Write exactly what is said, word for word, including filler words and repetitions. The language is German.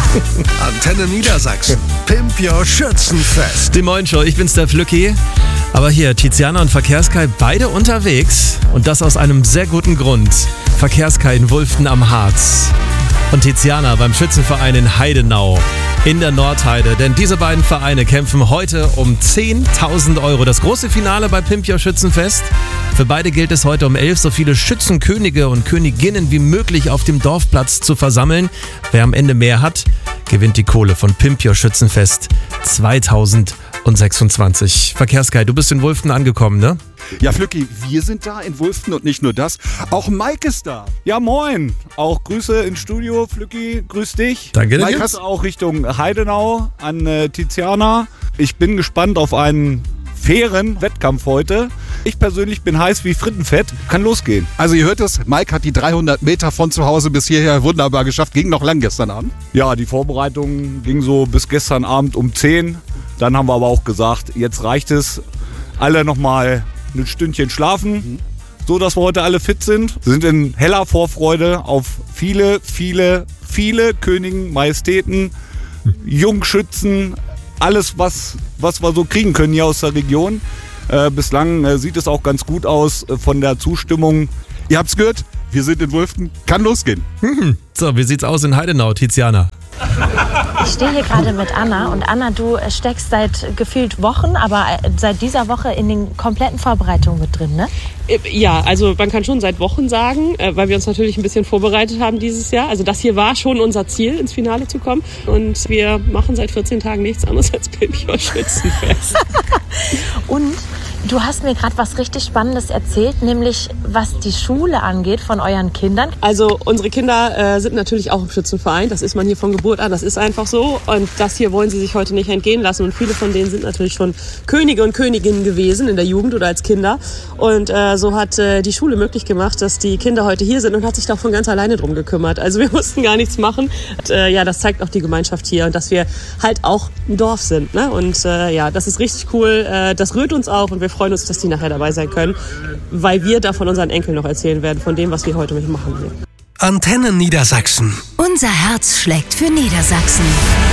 Antenne Niedersachsen. Pimp Your Schützenfest. Die Moin Show, ich bin's der Flücki. Aber hier, Tiziana und Verkehrskai beide unterwegs. Und das aus einem sehr guten Grund. Verkehrskai in Wulften am Harz. Und Tiziana beim Schützenverein in Heidenau in der Nordheide. Denn diese beiden Vereine kämpfen heute um zehntausend Euro. Das große Finale bei Pimp Your Schützenfest. Für beide gilt es heute um elf, so viele Schützenkönige und Königinnen wie möglich auf dem Dorfplatz zu versammeln. Wer am Ende mehr hat, gewinnt die Kohle von Pimp Your Schützenfest zweitausendsechsundzwanzig. Verkehrskai, du bist in Wulften angekommen, ne? Ja, Flücki, wir sind da in Wulften und nicht nur das, auch Mike ist da. Ja, moin. Auch Grüße ins Studio, Flücki, grüß dich. Danke dir. Mike hast auch Richtung Heidenau an äh, Tiziana. Ich bin gespannt auf einen fairen Wettkampf heute. Ich persönlich bin heiß wie Frittenfett. Kann losgehen. Also ihr hört es, Mike hat die dreihundert Meter von zu Hause bis hierher wunderbar geschafft. Ging noch lang gestern Abend. Ja, die Vorbereitung ging so bis gestern Abend um zehn. Dann haben wir aber auch gesagt, jetzt reicht es. Alle nochmal ein Stündchen schlafen, so dass wir heute alle fit sind. Wir sind in heller Vorfreude auf viele, viele, viele Königen, Majestäten, Jungschützen, alles, was, was wir so kriegen können hier aus der Region. Äh, bislang äh, sieht es auch ganz gut aus äh, von der Zustimmung. Ihr habt's gehört, wir sind in Wulften, kann losgehen. Mhm. So, wie sieht's aus in Heidenau, Tiziana? Ich stehe hier gerade mit Anna und Anna, du steckst seit gefühlt Wochen, aber seit dieser Woche in den kompletten Vorbereitungen mit drin, ne? Ja, also man kann schon seit Wochen sagen, weil wir uns natürlich ein bisschen vorbereitet haben dieses Jahr. Also das hier war schon unser Ziel, ins Finale zu kommen. Und wir machen seit vierzehn Tagen nichts anderes als Pimp Your Schützenfest. Und du hast mir gerade was richtig Spannendes erzählt, nämlich was die Schule angeht von euren Kindern. Also unsere Kinder äh, sind natürlich auch im Schützenverein. Das ist man hier von Geburt an, das ist einfach so. Und das hier wollen sie sich heute nicht entgehen lassen. Und viele von denen sind natürlich schon Könige und Königinnen gewesen in der Jugend oder als Kinder. Und äh, so hat äh, die Schule möglich gemacht, dass die Kinder heute hier sind und hat sich da von ganz alleine drum gekümmert. Also wir mussten gar nichts machen. Und, äh, ja, das zeigt auch die Gemeinschaft hier und dass wir halt auch ein Dorf sind. Ne? Und äh, ja, das ist richtig cool. Äh, das rührt uns auch und wir freuen uns, dass die nachher dabei sein können, weil wir davon unseren Enkeln noch erzählen werden, von dem, was wir heute machen hier. Antenne Niedersachsen. Unser Herz schlägt für Niedersachsen.